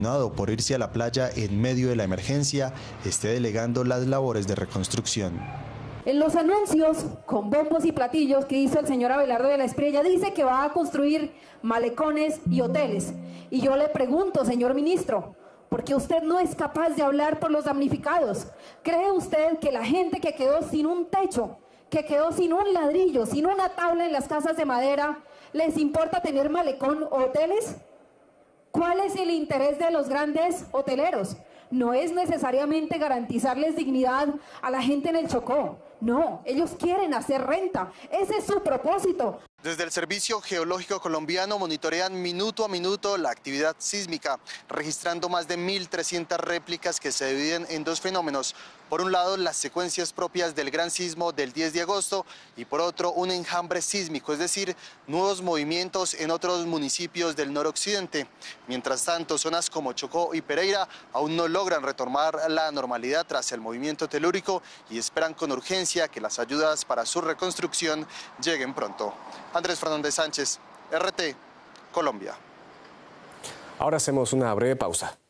por irse a la playa en medio de la emergencia, esté delegando las labores de reconstrucción. En los anuncios, con bombos y platillos que hizo el señor Abelardo de la Espriella, dice que va a construir malecones y hoteles. Y yo le pregunto, señor ministro, ¿por qué usted no es capaz de hablar por los damnificados? ¿Cree usted que la gente que quedó sin un techo, que quedó sin un ladrillo, sin una tabla en las casas de madera, les importa tener malecón o hoteles? ¿Cuál es el interés de los grandes hoteleros? No es necesariamente garantizarles dignidad a la gente en el Chocó. No, ellos quieren hacer renta. Ese es su propósito. Desde el Servicio Geológico Colombiano monitorean minuto a minuto la actividad sísmica, registrando más de 1.300 réplicas que se dividen en dos fenómenos. Por un lado, las secuencias propias del gran sismo del 10 de agosto y por otro, un enjambre sísmico, es decir, nuevos movimientos en otros municipios del noroccidente. Mientras tanto, zonas como Chocó y Pereira aún no logran retomar la normalidad tras el movimiento telúrico y esperan con urgencia que las ayudas para su reconstrucción lleguen pronto. Andrés Fernández Sánchez, RT, Colombia. Ahora hacemos una breve pausa.